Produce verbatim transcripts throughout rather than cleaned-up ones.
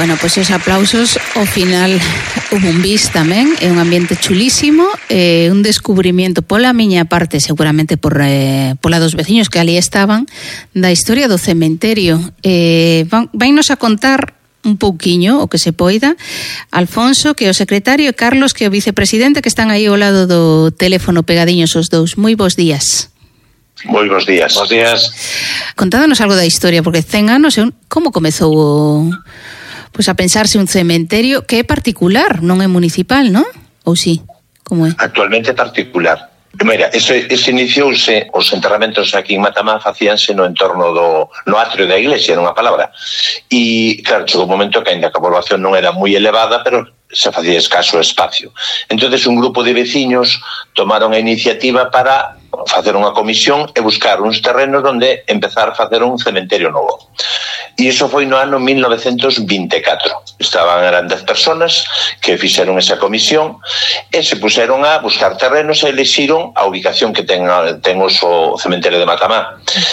Bueno, pois pues os aplausos ao final hubo un bis tamén, é un ambiente chulísimo, eh, un descubrimiento pola miña parte, seguramente por eh, pola dos veciños que ali estaban, da historia do cementerio. Eh, vainos a contar un pouquiño o que se poida Alfonso, que é o secretario, e Carlos, que é o vicepresidente, que están aí ao lado do teléfono pegadiños os dous. Moi bons días. Moi bons días. Bons días. Contádanos algo da historia, porque cen anos, como comezou o... Pois a pensarse un cementerio que é particular, non é municipal, non? Ou sí? Como é? Actualmente é particular. Mira, ese, ese iniciouse, os enterramentos aquí en Matamá facíanse no entorno do no atrio da iglesia, nunha palabra. E, claro, chegou un momento que ainda que a población non era moi elevada, pero se facía escaso espacio. Entonces un grupo de veciños tomaron a iniciativa para facer unha comisión e buscar uns terrenos onde empezar a facer un cementerio novo. E iso foi no ano mil novecentos vinte e catro. Estaban, eran dez personas que fixeron esa comisión e se puseron a buscar terrenos e elixiron a ubicación que ten, ten o cementerio de Matamá.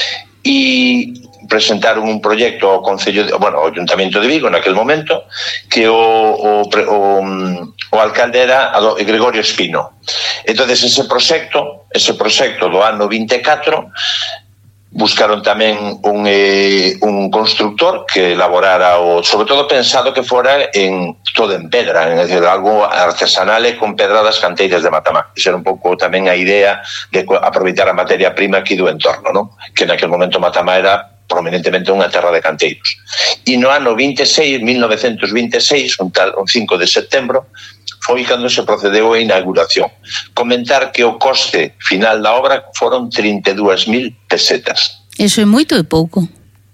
E presentaron un proxecto ao Concello, de, bueno, ao Ayuntamiento de Vigo naquel momento, que o, o, o, o alcalde era Gregorio Espino. Entonces ese proxecto, ese proxecto do ano vinte e catro, buscaron tamén un, eh, un constructor que elaborara o, sobre todo pensado que fora en todo en pedra, é dicir, algo artesanal e con pedra das canteiras de Matamá. Esa era un pouco tamén a idea de aproveitar a materia prima aquí do entorno, non? Que naquel momento Matamá era prominentemente unha terra de canteiros. E no ano vinte e seis, mil novecentos vinte e seis, un, tal, un cinco de setembro, foi cando se procedeu a inauguración. Comentar que o coste final da obra foron trinta e dúas mil pesetas. Eso é moito e pouco?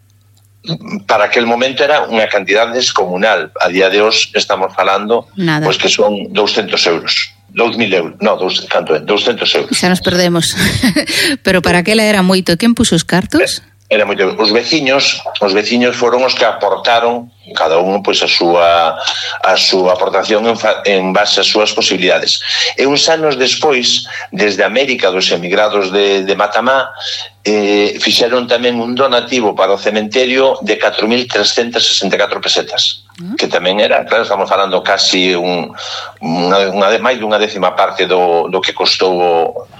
Para aquel momento era unha cantidade descomunal. A día de hoxe estamos falando Nada. Pois que son douscentos euros. dous mil euros, no, dos, canto é? douscentos euros. Xa nos perdemos. Pero para aquela era moito. Quen puxo os cartos? Era moito. Os veciños, os veciños foron os que aportaron cada un pois a súa a súa aportación en, fa, en base ás súas posibilidades. E uns anos despois, desde América dos emigrados de, de Matamá, eh, fixeron tamén un donativo para o cementerio de catro mil trescentas sesenta e catro pesetas, uh-huh. que tamén era, claro, estamos falando casi un, unha, unha, máis dunha décima parte do, do que costou o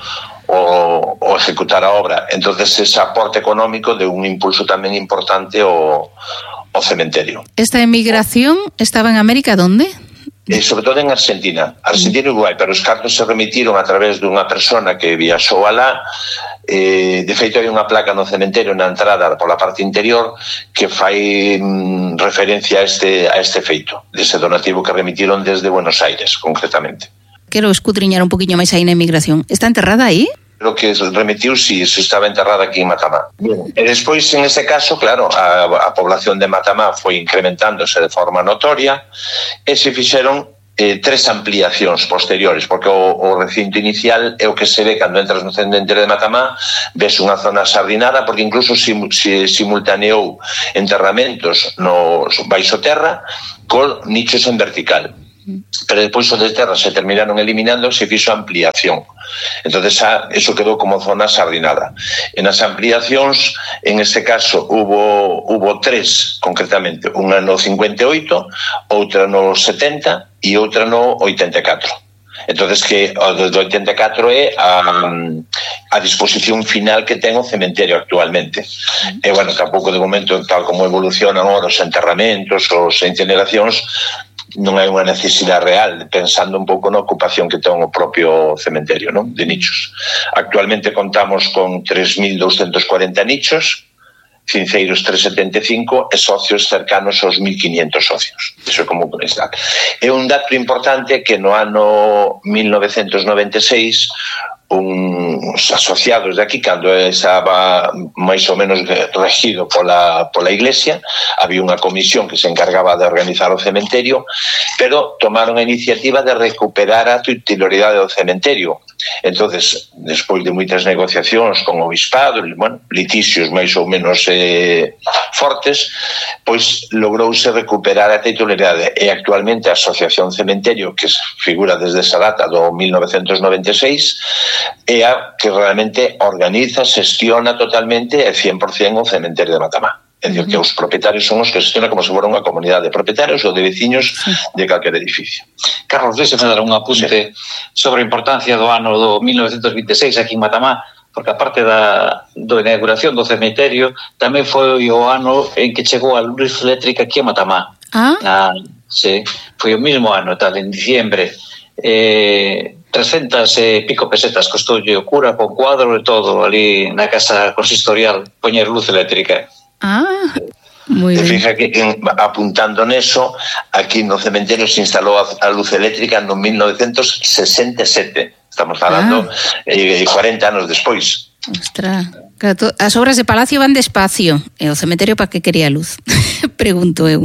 O, o ejecutar a obra. Entonces ese aporte económico de un impulso tamén importante ao, ao cementerio. Esta emigración estaba en América, ¿dónde? Eh, sobre todo en Argentina, Argentina e Uruguai, pero os cartos se remitiron a través dunha persona que viaxou alá. Eh, de feito hai unha placa no cementerio na entrada pola parte interior que fai mm, referencia a este, a este feito, dese donativo que remitiron desde Buenos Aires, concretamente. Quero escudriñar un poquinho máis aí na emigración. Está enterrada aí? Lo que remitiu, si, sí, estaba enterrada aquí en Matamá. Bien. E despois, en ese caso, claro, a, a población de Matamá foi incrementándose de forma notoria e se fixeron eh, tres ampliacións posteriores, porque o, o recinto inicial é o que se ve cando entras no cementerio de Matamá, ves unha zona sardinada, porque incluso sim, si, simultaneou enterramentos no baixo terra con nichos en vertical. Pero despois os de terra se terminaron eliminando, se fixo ampliación. Entonces eso quedou como zona sardinada. En as ampliacións, en ese caso hubo hubo tres concretamente, unha no cincuenta e oito, outra no setenta e outra no oitenta e catro. Entonces que desde o oitenta e catro é a, a disposición final que ten o cementerio actualmente. E bueno, tampouco de momento, tal como evolucionan ahora os enterramentos, os incineracións, non hai unha necesidade real, pensando un pouco na ocupación que ten o propio cementerio, non? De nichos. Actualmente contamos con tres mil doscientos cuarenta nichos, cinceiros trescentos setenta e cinco e socios cercanos aos mil quinientos socios. Iso é como está. É un dato importante que no ano mil novecentos noventa e seis uns asociados de aquí, cando estaba máis ou menos regido pola, pola Iglesia, había unha comisión que se encargaba de organizar o cementerio, pero tomaron a iniciativa de recuperar a titularidade do cementerio. Entonces, despois de moitas negociacións con o obispado, bueno, liticios máis ou menos eh, fortes, pois logrouse recuperar a titularidade e actualmente a Asociación Cementerio, que figura desde esa data do mil novecentos noventa e seis, é a que realmente organiza, xestiona totalmente e cien por cien o cementerio de Matamá. É dicir, que os propietarios son os que gestionan como se fora unha comunidade de propietarios ou de veciños sí. de calquer edificio. Carlos, deixe-me dar un apunte sí. sobre a importancia do ano do mil novecientos vinte e seis aquí en Matamá, porque aparte da, da inauguración do cemiterio, tamén foi o ano en que chegou a luz eléctrica aquí en Matamá. Ah? Na, sí, foi o mesmo ano, tal, en diciembre. Eh, trescentas e pico pesetas costoulle o cura con cuadro e todo ali na casa consistorial poñer luz eléctrica. Ah, moi ben. Fija que en, apuntando neso, aquí no cementerio se instalou a, a luz eléctrica no mil novecientos sesenta e sete. Estamos falando ah. eh, cuarenta anos despois. Ostras, claro, to, as obras de palacio van despacio, e o cementerio para que quería luz? Pregunto eu.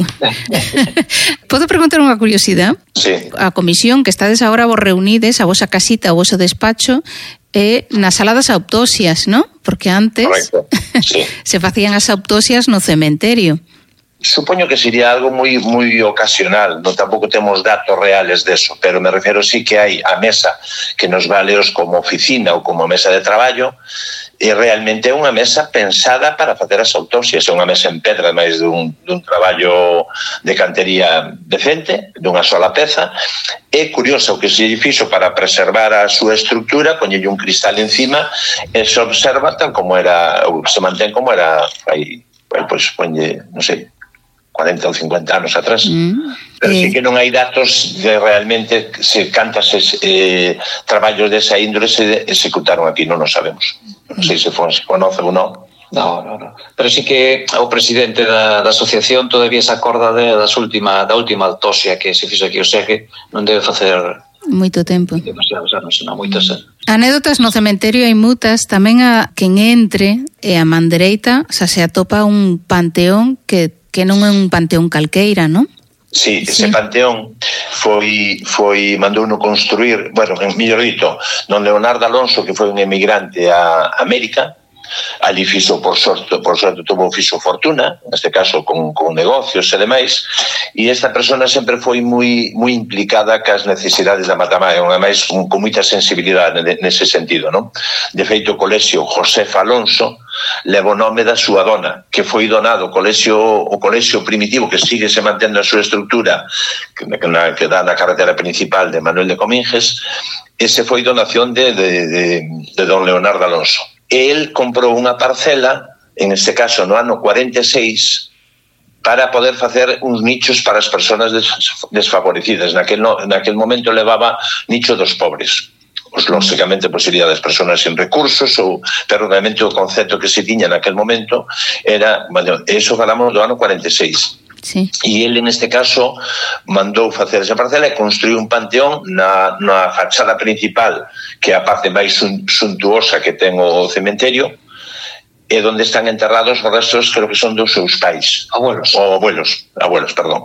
Podo preguntar unha curiosidade? Sí. A comisión que estades agora vos reunides, a vosa casita, o voso despacho, é na sala das autopsias, ¿no? Porque antes sí. se facían as autopsias no cementerio. Supoño que sería algo moi moi ocasional, non tampouco temos datos reales deso, pero me refiro sí que hai a mesa que nos valeos como oficina ou como mesa de traballo, e realmente é unha mesa pensada para facer as autopsias, é unha mesa en pedra máis dun, dun traballo de cantería decente, dunha sola peza. É curioso o que se fixo para preservar a súa estructura, poñelle un cristal encima e se observa tal como era, ou se mantén como era aí, pois poñe, non sei, cuarenta ou cincuenta anos atrás. Mm, pero eh. sí que non hai datos de realmente se cantas eh, traballos desa índole se executaron aquí, non o sabemos. Non sei se foi, se conoce ou non. No, no, no. Pero sí que o presidente da, da asociación todavía se acorda de, das última, da última autopsia que se fixo aquí, o sea que non debe facer moito tempo. Demasiados anos, non, moitos anos. Anécdotas no cementerio hai mutas, tamén a quen entre e a man dereita, xa se atopa un panteón que que non é un panteón calqueira, non? Sí, ese sí. panteón foi foi mandouno construir, bueno, en mellor dito, don Leonardo Alonso, que foi un emigrante a América. Ali fixo, por sorte, por sorte tuvo fixo fortuna, neste caso con, con negocios e demais, e esta persona sempre foi moi moi implicada cas necesidades da Matamá, e ademais con, con moita sensibilidade nese sentido, non? De feito, o colexio Josefa Alonso leva o nome da súa dona, que foi donado o colexio, o colexio primitivo que sigue se mantendo a súa estrutura, que, na, que dá na carretera principal de Manuel de Cominges. Ese foi donación de, de, de, de don Leonardo Alonso. El comprou unha parcela, en este caso no ano cuarenta e seis, para poder facer uns nichos para as persoas desfavorecidas. Naquel, no, naquel momento levaba nicho dos pobres. Os, lógicamente, pues, sería das persoas sin recursos, ou, pero realmente o concepto que se tiña naquel momento era, bueno, eso falamos do ano cuarenta e seis. Sí. E ele, neste caso, mandou facer esa parcela e construiu un panteón na, na fachada principal, que é a parte máis suntuosa que ten o cementerio, e onde están enterrados os restos, creo que son dos seus pais. Abuelos. O abuelos, abuelos, perdón.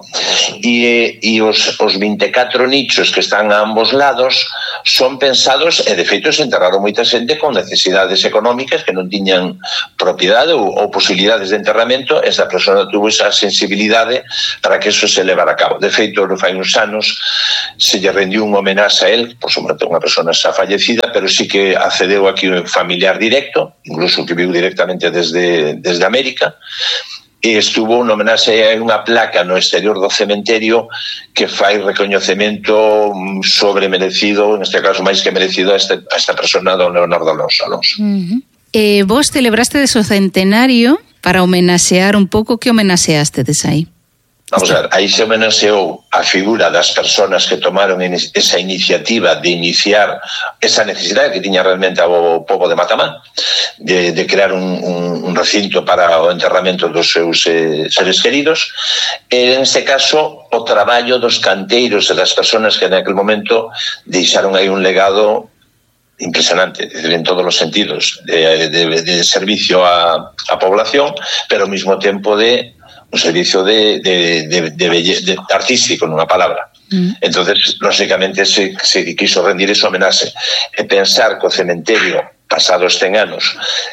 E, e os, os vinte e catro nichos que están a ambos lados son pensados, e de feito se enterraron moita xente con necesidades económicas que non tiñan propiedade ou, ou posibilidades de enterramento. Esta persona tuvo esa sensibilidade para que eso se levara a cabo. De feito, non fai uns anos se lle rendiu un homenaxe a él, por suposto unha persona xa fallecida, pero sí que accedeu aquí un familiar directo, incluso que viu directamente desde, desde América, e estuvo un homenaxe a unha placa no exterior do cementerio que fai recoñecemento sobre merecido, neste caso máis que merecido, a, este, a esta persona, don Leonardo Alonso. Alonso. Uh-huh. eh, vos celebraste de su centenario para homenaxear un pouco. Que homenaxeaste des aí? Vamos a ver, aí se homenaxeou a figura das persoas que tomaron esa iniciativa de iniciar esa necesidade que tiña realmente o povo de Matamá, de, de crear un, un, un recinto para o enterramento dos seus eh, seres queridos, e en este caso o traballo dos canteiros e das persoas que naquele momento deixaron aí un legado impresionante, en todos os sentidos, de, de, de servicio a, a población, pero ao mesmo tempo de un servicio de, de, de, de, belle, de artístico, nunha palabra. Mm. Entonces, lógicamente, se, se quiso rendir ese homenaxe e pensar que o cementerio, pasados cen anos,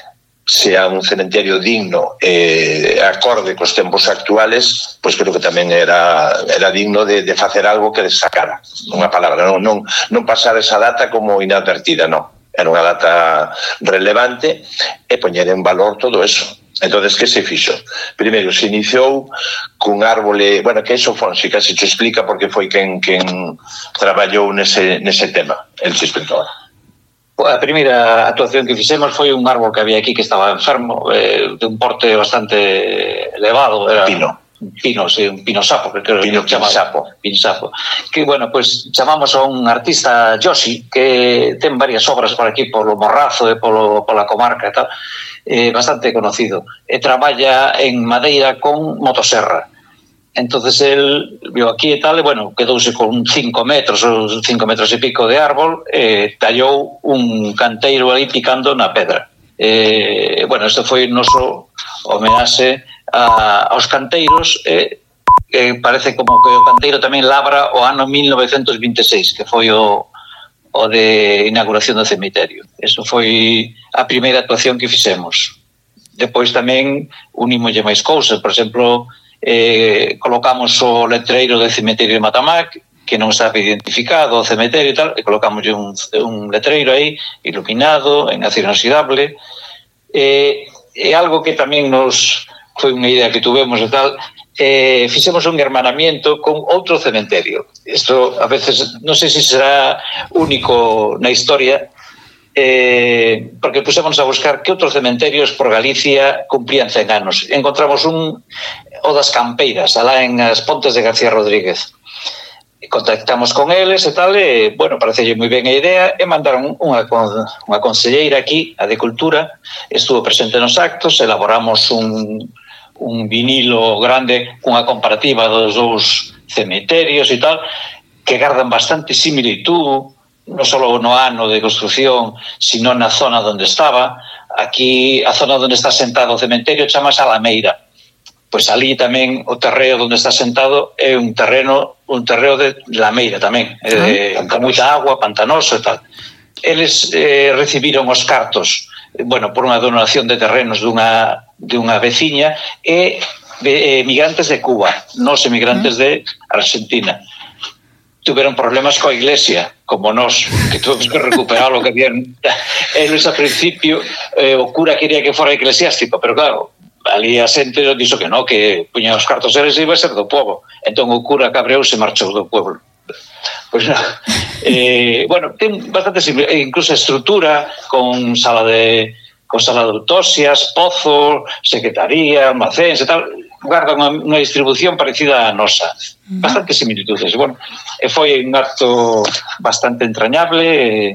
sea un cementerio digno e eh, acorde cos tempos actuales, pois creo que tamén era, era digno de, de facer algo que destacara, unha palabra, non, non, non pasar esa data como inadvertida, non. Era unha data relevante e poñer en valor todo eso. Entonces, que se fixo? Primeiro, se iniciou cun árbole, bueno, que eso Fonsi casi te explica porque foi quen, quen traballou nese, nese tema. El se explica ahora. A primeira actuación que fixemos foi un árbol que había aquí que estaba enfermo, eh, de un porte bastante elevado. Era Pino. Pino, sí, un pino sapo, que creo pino que chamaba. Sapo. Pino sapo. Que, bueno, pues chamamos a un artista, Yoshi, que ten varias obras por aquí, polo Morrazo e polo, pola comarca e tal, eh, bastante conocido. E traballa en madeira con motosserra. Entonces el viu aquí e tal, e, bueno, quedouse con cinco metros ou cinco metros e pico de árbol, e tallou un canteiro aí picando na pedra. Eh, bueno, isto foi o noso homenaxe a, aos canteiros, e eh, parece como que o canteiro tamén labra o ano mil novecentos vinte e seis, que foi o, o de inauguración do cemiterio. Eso foi a primeira actuación que fixemos. Depois tamén unimolle máis cousas, por exemplo, eh, colocamos o letreiro do cemiterio de Matamá, que non estaba identificado o cemiterio e tal, e colocamos un, un letreiro aí, iluminado, en acero inoxidable, e, e algo que tamén nos foi unha idea que tuvemos e tal, eh, fixemos un hermanamiento con outro cementerio. Isto a veces, non sei se será único na historia, eh, porque pusemos a buscar que outros cementerios por Galicia cumplían cen anos. Encontramos un, o das Campeiras, alá en as Pontes de García Rodríguez. Contactamos con eles e tal, e, bueno, parecelle moi ben a idea, e mandaron unha, unha conselleira aquí, a de Cultura, estuvo presente nos actos, elaboramos un, un vinilo grande cunha comparativa dos dous cementerios e tal, que gardan bastante similitud, non só no ano de construcción, sino na zona onde estaba. Aquí, a zona onde está sentado o cementerio chamase Alameira. Pois ali tamén o terreo onde está sentado é un terreno un terreo de lameira tamén, eh, ah, con moita agua, pantanoso e tal. Eles eh, recibiron os cartos, bueno, por unha donación de terrenos dunha, dunha veciña, e de, eh, migrantes de Cuba, nos emigrantes de Argentina. Tuveron problemas coa iglesia, como nós, que tuvemos que recuperar o que habían. Eles, a principio, eh, o cura quería que fora eclesiástico, pero claro, ali a xente dixo que non, que puñan os cartos eles e iba a ser do povo. Entón o cura cabreouse e marchou do pueblo. Pois non. Eh, bueno, ten bastante simple, incluso estrutura con sala de con sala de autopsias, pozo, secretaría, almacéns e tal, guarda unha, unha distribución parecida á nosa. Bastante similitudes. Bueno, e foi un acto bastante entrañable e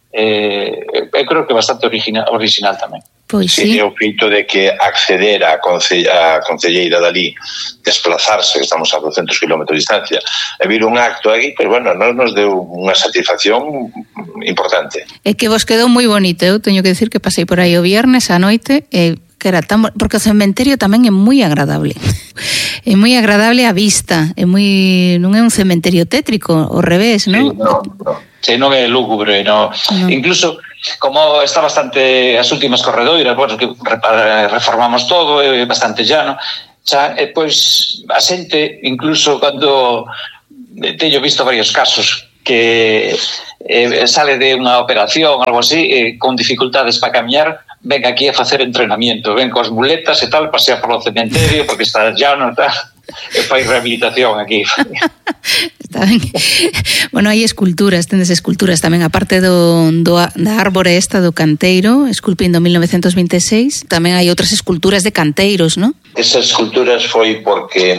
eh, eu creo que bastante original, original tamén. Pois sí. E o feito de que acceder a, conce, a concelleira dali, desplazarse, que estamos a douscentos kilómetros de distancia, e vir un acto aquí, pero bueno, non nos deu unha satisfacción importante. É que vos quedou moi bonito, eu teño que decir que pasei por aí o viernes a noite, e que era tan, porque o cementerio tamén é moi agradable. É moi agradable a vista, é moi, non é un cementerio tétrico, ao revés, non? Sí, no, no. Sí, non é lúgubre, no. no. Incluso, como está bastante as últimas corredoiras, bueno, que reformamos todo, é bastante llano, xa, e, pois, a xente, incluso cando teño visto varios casos que eh, sale de unha operación, algo así, eh, con dificultades para camiñar, ven aquí a facer entrenamiento, ven cos muletas e tal, pasea por o cementerio, porque está llano e tal, e fai rehabilitación aquí. Está ben. Bueno, hai esculturas, tendes esculturas tamén, aparte do, do, da árbore esta do canteiro, esculpindo mil novecentos vinte e seis, tamén hai outras esculturas de canteiros, non? Esas esculturas foi porque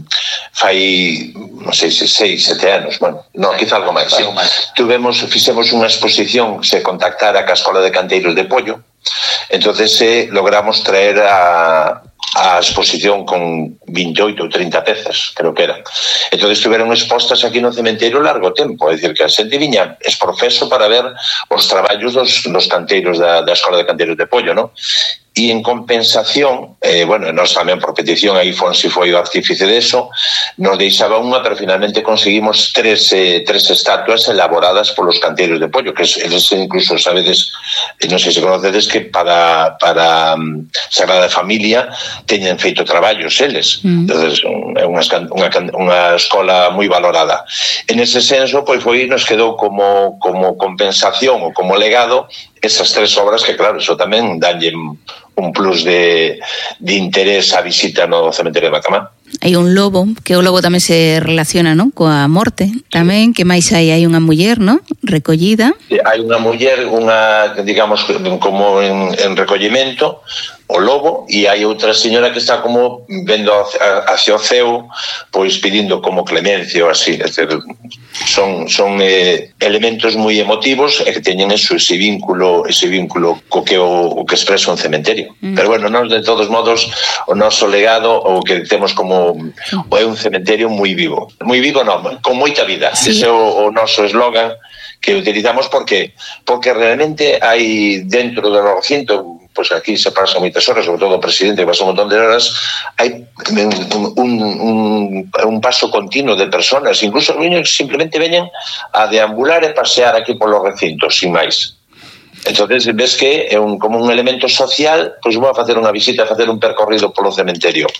fai, non sei se seis, sete anos, bueno, non, quizá algo máis, sí. Tuvemos, fixemos unha exposición que se contactara ca Escola de Canteiros de Pollo, entonces eh, logramos traer a a exposición con veintioito ou trinta pezas, creo que eran. Entón estuveron expostas aquí no cementerio largo tempo, é dicir, que a xente viña esprofeso para ver os traballos dos, dos canteiros da, da Escola de Canteiros de Pollo, non? E en compensación, eh, bueno, nós tamén por petición, aí Fonsi foi o artífice deso, nos deixaba unha, pero finalmente conseguimos tres, eh, tres estatuas elaboradas polos canteiros de Pollo, que eles incluso, sabedes, non sei se conocedes, que para, para um, Sagrada Familia teñen feito traballos eles. Mm. Entonces, é unha, unha, unha escola moi valorada. En ese senso, pois foi, nos quedou como, como compensación ou como legado esas tres obras que, claro, eso tamén danlle un plus de, de interés a visita no cementerio de Matamá. Hai un lobo, que o lobo tamén se relaciona, non, coa morte, tamén, que máis hai, hai unha muller, non, recollida. Hai unha muller, unha, digamos, como en, en recollimento, o lobo, e hai outra señora que está como vendo hacia o ceo, pois pedindo como clemencia ou así. Es decir, son, son eh, elementos moi emotivos e que teñen eso, ese vínculo, ese vínculo co que o, o que expresa un cementerio. Mm. Pero bueno, nós de todos modos o noso legado o que temos como o é un cementerio moi vivo. Moi vivo non, con moita vida. Sí. Ese é o, o noso eslogan que utilizamos porque porque realmente hai dentro do recinto, pois aquí se pasan moitas horas, sobre todo o presidente que pasa un montón de horas, hai un, un, un, un paso continuo de personas, incluso os niños simplemente veñen a deambular e pasear aquí polos recintos, sin máis. Entonces ves que é un, como un elemento social, pois vou a facer unha visita, a facer un percorrido polo cementerio.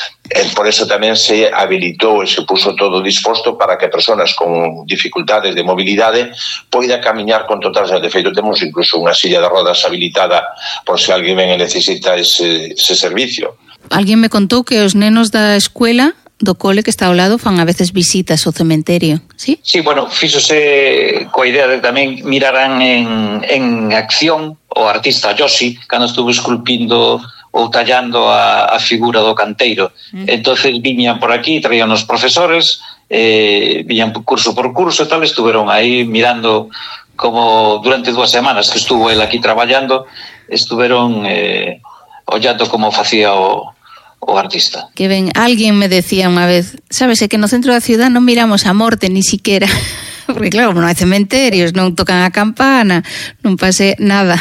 E por eso tamén se habilitou e se puso todo disposto para que personas con dificultades de mobilidade poida camiñar con total. De feito, temos incluso unha silla de rodas habilitada por se alguén ven e necesita ese, ese servicio. Alguén me contou que os nenos da escuela do cole que está ao lado fan a veces visitas ao cementerio, sí? Sí, bueno, fíxose coa idea de tamén miraran en, en acción o artista Yoshi cando estuvo esculpindo ou tallando a, a figura do canteiro. Mm. Entonces viñan por aquí, traían os profesores, eh, viñan curso por curso e tal, estuveron aí mirando como durante dúas semanas que estuvo el aquí traballando, estuveron eh, ollando como facía o o artista. Que ven, alguén me decía unha vez, sabes, é que no centro da ciudad non miramos a morte ni siquiera, porque claro, non hai cementerios, non tocan a campana, non pase nada.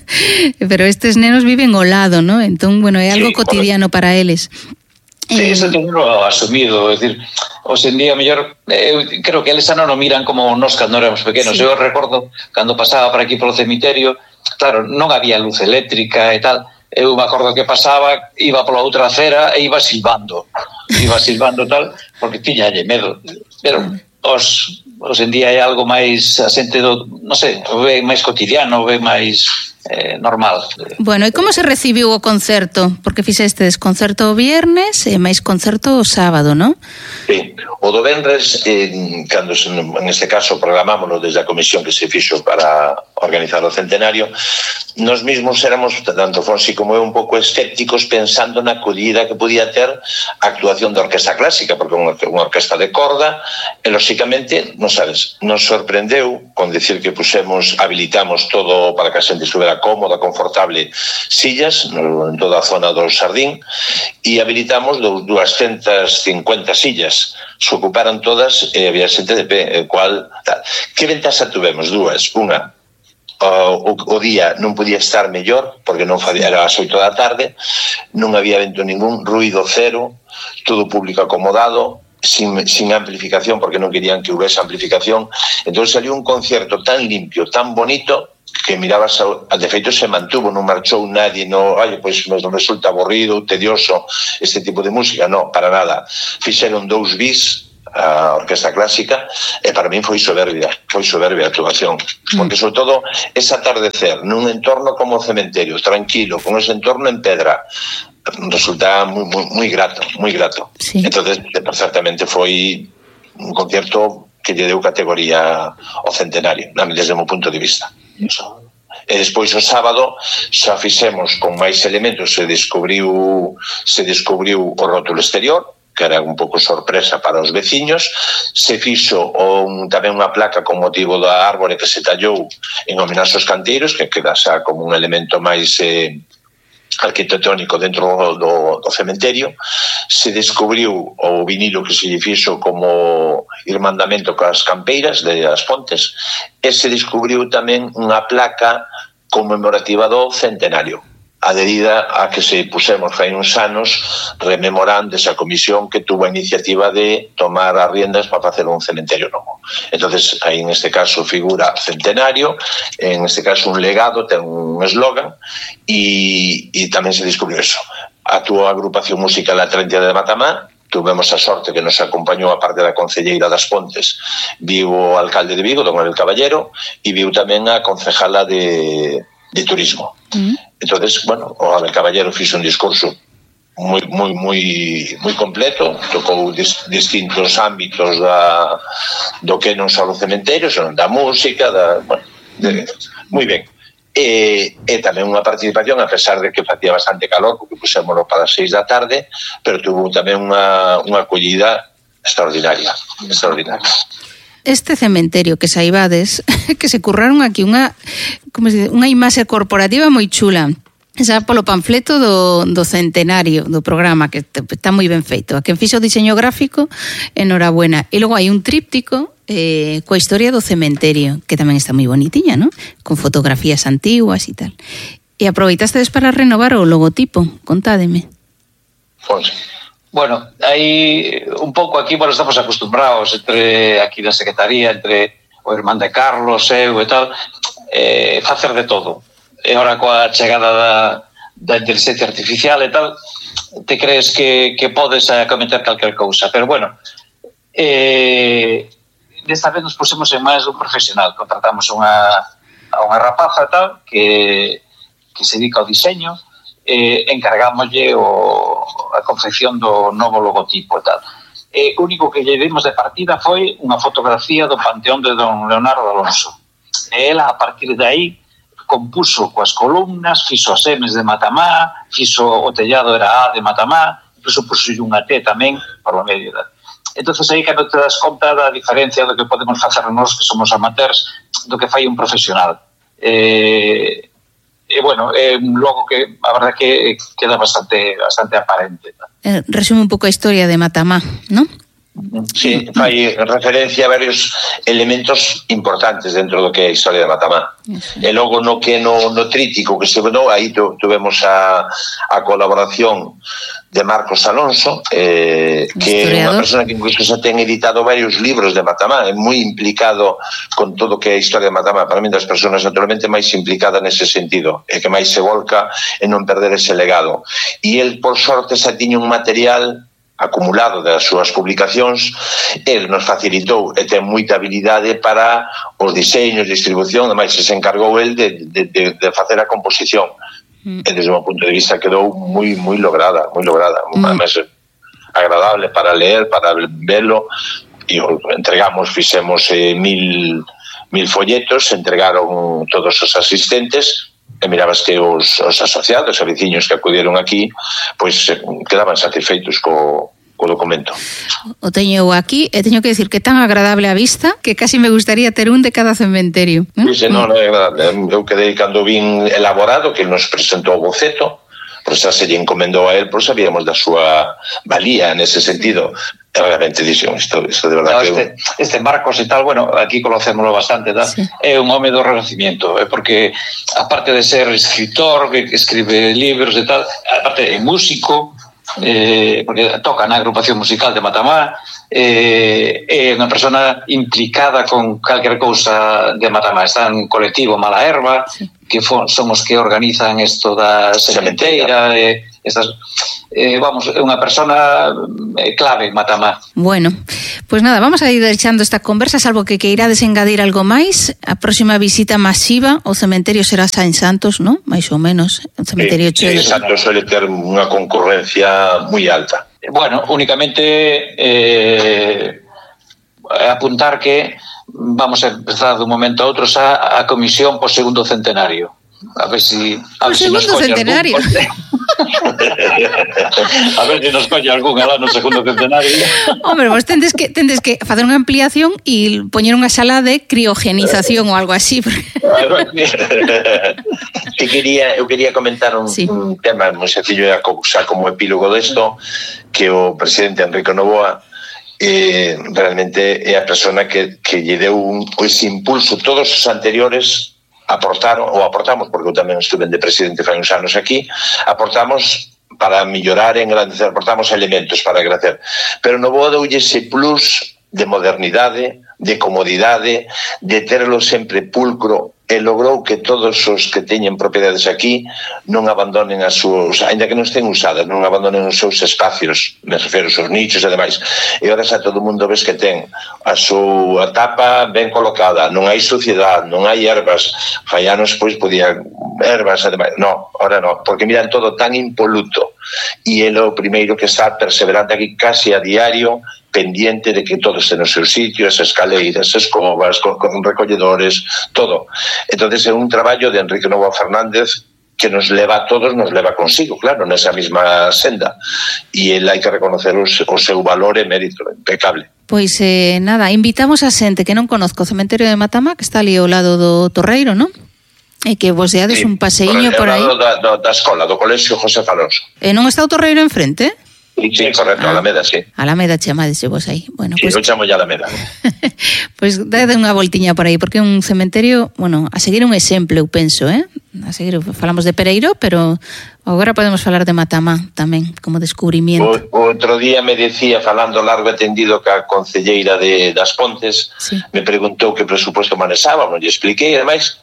Pero estes nenos viven ao lado, ¿no? Entón, bueno, é algo sí, cotidiano bueno. para eles. Sí, eso teño asumido, é dicir, hoxe en día mellor, eu creo que eles xa non o miran como nos cando éramos pequenos. Sí. Eu recordo cando pasaba por aquí polo cemiterio, claro, non había luz eléctrica e tal. Eu me acordo que pasaba, iba pola outra acera e iba silbando. Iba silbando tal, porque tiñalle medo. Pero os, os en día é algo máis asente do, non sei, o ve máis cotidiano, o ve máis eh, normal. Bueno, e como se recibiu o concerto? Porque fixestes concerto o viernes e máis concerto o sábado, non? Sí, o do venres, eh, cando en este caso programámonos desde a comisión que se fixo para organizar o centenario, nos mismos éramos, tanto Fonsi como eu, un pouco escépticos pensando na acollida que podía ter a actuación da orquesta clásica, porque unha, unha orquesta de corda, e lóxicamente, non sabes, nos sorprendeu con decir que pusemos, habilitamos todo para que a xente estuvera cómoda, confortable, sillas no, en toda a zona do Sardín, e habilitamos doscientas cincuenta sillas, se ocuparon todas e había xente de pé, el cual, tal. Que ventaxa tuvemos? Dúas. Unha, O, o día non podía estar mellor porque non facía, era as oito da tarde, non había vento ningún, ruido cero, todo público acomodado, sin, sin amplificación porque non querían que houvese amplificación. Entón salió un concierto tan limpio, tan bonito, que mirabas, a, de feito se mantuvo, non marchou nadie, no, ai, pois nos resulta aburrido, tedioso este tipo de música, non, para nada. Fixeron dous bis a orquesta clásica e para min foi soberbia, foi soberbia a actuación, porque sobre todo ese atardecer nun entorno como o cementerio, tranquilo, con ese entorno en pedra, resulta moi, moi, moi grato, moi grato. Sí. Entonces, certamente foi un concierto que lle deu categoría ao centenario, desde o meu punto de vista. Eso. E despois o sábado xa fixemos con máis elementos, se descubriu se descubriu o rótulo exterior, que era un pouco sorpresa para os veciños, se fixo un, tamén unha placa con motivo da árbore que se tallou en homenaxe aos canteiros, que queda xa como un elemento máis eh, arquitectónico dentro do, do cementerio. Se descubriu o vinilo que se fixo como irmandamento coas campeiras de as Pontes, e se descubriu tamén unha placa conmemorativa do centenario, adherida a que se pusemos fai uns anos rememorando esa comisión que tuvo a iniciativa de tomar as riendas para facer un cementerio novo. Entonces, aí en este caso figura centenario, en este caso un legado, ten un eslogan, e, e tamén se descubriu eso. A túa agrupación musical Atlántida de Matamá, tuvemos a sorte que nos acompañou a parte da concelleira das Pontes, viu o alcalde de Vigo, don Abel Caballero, e viu tamén a concejala de de turismo. Uh-huh. Entonces, bueno, o Abel Caballero fixo un discurso moi moi moi moi completo, tocou dis, distintos ámbitos da do que non só o cementerio, senón da música, da, bueno, de, moi ben. E, e tamén unha participación, a pesar de que facía bastante calor, porque pusémoslo para as seis da tarde, pero tuvo tamén unha, unha acollida extraordinaria, extraordinaria. Este cementerio que saibades, que se curraron aquí unha, como se dice, unha imaxe corporativa moi chula. Xa polo panfleto do, do centenario do programa, que está moi ben feito. A quen fixo o diseño gráfico, enhorabuena. E logo hai un tríptico eh, coa historia do cementerio, que tamén está moi bonitiña, ¿no? Con fotografías antiguas e tal. E aproveitastedes para renovar o logotipo, contádeme. Pois, bueno, hai un pouco aquí, bueno, estamos acostumbrados entre aquí na Secretaría, entre o irmán de Carlos, eu e tal, eh, facer de todo. E ora coa chegada da, da inteligencia artificial e tal, te crees que, que podes acometer calquer cousa. Pero bueno, eh, desta vez nos pusemos en máis un profesional. Contratamos unha, a unha rapaza tal, que, que se dedica ao diseño, e encargámoslle o, a confección do novo logotipo e tal. E o único que lle dimos de partida foi unha fotografía do panteón de don Leonardo Alonso. E ela, a partir de aí, compuso coas columnas, fixo as M's de Matamá, fixo o tellado era A de Matamá, fixo puxo unha T tamén por lo medio. Entonces aí que non te das conta da diferencia do que podemos facer nós que somos amateurs do que fai un profesional. E, e bueno, eh, logo que a verdade que queda bastante bastante aparente. Eh, resume un pouco a historia de Matamá, non? Sí, fai referencia a varios elementos importantes dentro do que é a historia de Matamá. Sí. E logo no que no, no trítico que se venou, aí tu, tuvemos a, a colaboración de Marcos Alonso, eh, que é unha persona que incluso se ten editado varios libros de Matamá, é moi implicado con todo o que é a historia de Matamá. Para mí, das persoas naturalmente máis implicada nese sentido, e que máis se volca en non perder ese legado. E el, por sorte, xa tiña un material acumulado das súas publicacións, el nos facilitou e ten moita habilidade para os diseños, distribución, ademais se encargou el de, de, de, de facer a composición. Mm. E desde o meu punto de vista quedou moi moi lograda, moi lograda, mm. ademais agradable para leer, para verlo, e entregamos, fixemos eh, mil, mil folletos, entregaron todos os asistentes, e mirabas que os, os asociados, os veciños que acudiron aquí, pois quedaban satisfeitos co, co documento. O teño aquí e teño que decir que tan agradable a vista que casi me gustaría ter un de cada cementerio. ¿Eh? Sí, non, non é agradable. Eu quedei cando vin elaborado, que nos presentou o boceto, pois xa se lle encomendou a él, pois sabíamos da súa valía nese sentido. E obviamente dixo, isto, isto de verdade no, este, que... este Marcos e tal, bueno, aquí conocémoslo bastante, ¿no? Sí. É un home do Renacimiento, é porque aparte de ser escritor, que escribe libros e tal, aparte é músico, eh, porque toca na agrupación musical de Matamá, eh, é unha persona implicada con calquer cousa de Matamá. Está en colectivo Mala Herba, sí, que son os que organizan isto da sementeira, e estas... Eh, vamos, é unha persona eh, clave en Matamá. Bueno, pois pues nada, vamos a ir deixando esta conversa, salvo que queirades engadir algo máis. A próxima visita masiva ao cementerio será San Santos, non? Mais ou menos, o cementerio sí, cheo. Sí, Santos suele ter unha concurrencia moi alta. Bueno, únicamente eh, apuntar que vamos a empezar de un momento a outro xa a comisión por segundo centenario. A ver si a ver si nos coñe centenario. A ver se nos coñe algún alá no segundo centenario. Hombre, vos tendes que tendes que facer unha ampliación e poñer unha sala de criogenización ou algo así. Que quería, eu quería comentar un, sí. un tema moi sencillo xa como epílogo desto, que o presidente Enrique Novoa eh, realmente é a persona que, que lle deu un, ese impulso. Todos os anteriores aportaron, ou aportamos, porque eu tamén estuve de presidente fai uns anos aquí, aportamos para mellorar e engrandecer, aportamos elementos para agradecer, pero no vou doulle ese plus de modernidade, de comodidade, de terlo sempre pulcro, e logrou que todos os que teñen propiedades aquí non abandonen as súas, ainda que non estén usadas, non abandonen os seus espacios, me refiro aos seus nichos e demais. E ora xa todo o mundo ves que ten a súa tapa ben colocada, non hai suciedade, non hai ervas. Fai anos, pois, podía ervas, además, no, ahora no, porque miran todo tan impoluto e é o primeiro que está perseverante aquí casi a diario, pendiente de que todo esté no seu sitio, as escaleiras, escobas, con, con recolledores, todo. Entonces é un traballo de Enrique Novoa Fernández que nos leva a todos, nos leva consigo, claro, nesa mesma senda. E ele hai que reconocer o, o seu valor e mérito, impecable. Pois eh, nada, invitamos a xente que non conozco o cementerio de Matamá, que está ali ao lado do Torreiro, non? E que vos deades sí, un paseiño por, por aí. Da, da, da escola, do Colexio José Alonso. E non está o Torreiro enfrente? Sí, sí, correcto, ah, Alameda, sí. Alameda chamadese vos aí. Bueno, sí, pues, eu chamo ya Alameda. Pois pues, dade unha voltiña por aí, porque é un cementerio, bueno, a seguir un exemplo, eu penso, eh? A seguir, falamos de Pereiro, pero agora podemos falar de Matamá tamén, como descubrimiento. O, outro día me decía, falando largo e tendido ca concelleira de, das Pontes, sí. Me preguntou que presupuesto manesábamos, e expliquei, ademais,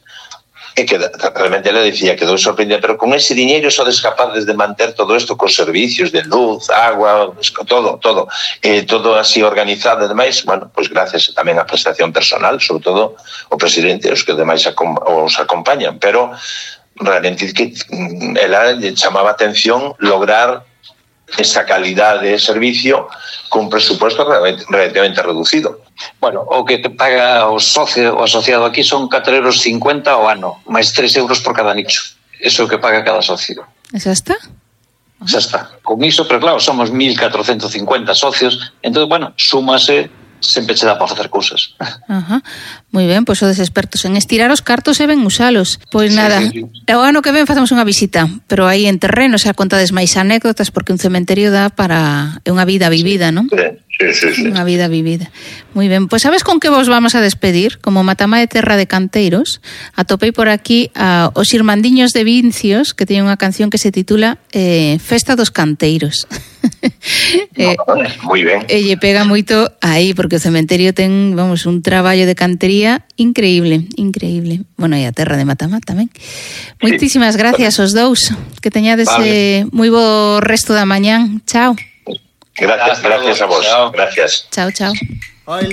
é que realmente ela dicía que quedou sorprendida, pero con ese diñeiro sodes capaces de manter todo isto cos servicios de luz, agua, todo, todo, eh, todo así organizado, ademais, bueno, pois pues gracias tamén á prestación personal, sobre todo o presidente e os que demais os acompañan, pero realmente que ela lle chamaba atención lograr esa calidad de servicio con presupuesto relativamente reducido. Bueno, o que te paga o socio o asociado aquí son catro euros cincuenta ao ano, máis tres euros por cada nicho. Eso é o que paga cada socio. Esa está? Esa está. Con iso, pero claro, somos mil catrocentos cincuenta socios, entón, bueno, súmase, sempre che dá para facer cousas. Ajá. Moi ben, pois sodes expertos en estirar os cartos e ben usalos. Pois sí, nada, sí, sí. O ano que ven facemos unha visita, pero aí en terreno, xa contades máis anécdotas, porque un cementerio dá para... é unha vida vivida, non? Sí, sí, sí. Unha vida vivida. Moi ben, pois sabes con que vos vamos a despedir? Como Matamá é terra de canteiros, atopei por aquí a os Irmandiños de Vincios, que teñen unha canción que se titula eh, Festa dos Canteiros. eh, Moi ben. E lle pega moito aí, porque o cementerio ten, vamos, un traballo de cantería increíble, increíble. Bueno, e a terra de Matamá tamén. Moitísimas gracias aos dous. Que teñades vale. eh, moi bo resto da mañán. Chao. Gracias, gracias a vos. Chao. Gracias. Chao, chao.